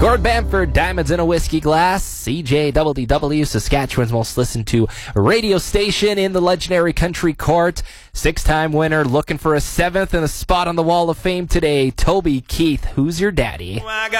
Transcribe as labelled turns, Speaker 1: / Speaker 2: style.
Speaker 1: Gord Bamford, Diamonds in a Whiskey Glass, CJWDW, Saskatchewan's most listened to radio station in the legendary Country Court. 6-time winner, looking for a 7th and a spot on the Wall of Fame today. Toby Keith, who's your daddy?